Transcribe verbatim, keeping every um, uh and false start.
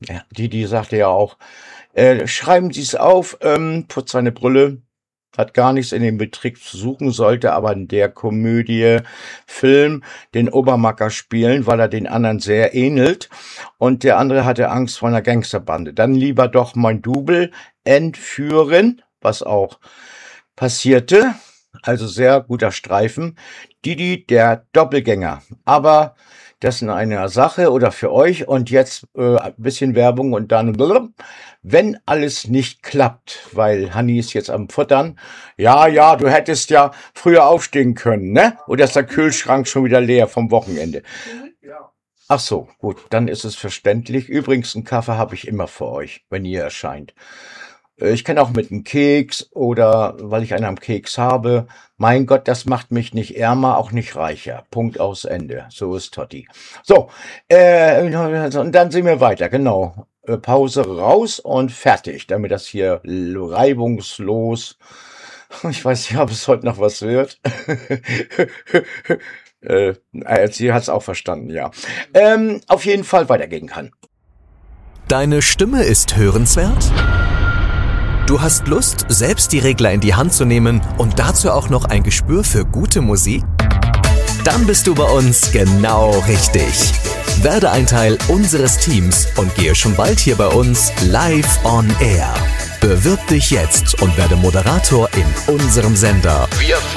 Ja, Didi sagte ja auch, äh, schreiben Sie es auf, ähm, putzt seine Brille, hat gar nichts in dem Betrieb zu suchen, sollte aber in der Komödie Film den Obermacker spielen, weil er den anderen sehr ähnelt. Und der andere hatte Angst vor einer Gangsterbande. Dann lieber doch mein Double entführen, was auch passierte. Also sehr guter Streifen. Didi, der Doppelgänger. Aber das in einer Sache oder für euch. Und jetzt äh, ein bisschen Werbung und dann, blub, wenn alles nicht klappt, weil Hanni ist jetzt am Futtern. Ja, ja, du hättest ja früher aufstehen können, ne? Oder ist der Kühlschrank schon wieder leer vom Wochenende? Ach so, gut, dann ist es verständlich. Übrigens, einen Kaffee habe ich immer für euch, wenn ihr erscheint. Äh, Ich kann auch mit einem Keks oder weil ich einen am Keks habe. Mein Gott, das macht mich nicht ärmer, auch nicht reicher. Punkt aus Ende. So ist Totti. So, äh, und dann sehen wir weiter. Genau. Äh, Pause raus und fertig, damit das hier reibungslos. Ich weiß nicht, ob es heute noch was wird. äh, äh, sie hat es auch verstanden, ja. Ähm, auf jeden Fall weitergehen kann. Deine Stimme ist hörenswert? Du hast Lust, selbst die Regler in die Hand zu nehmen und dazu auch noch ein Gespür für gute Musik? Dann bist du bei uns genau richtig. Werde ein Teil unseres Teams und gehe schon bald hier bei uns live on air. Bewirb dich jetzt und werde Moderator in unserem Sender. Wir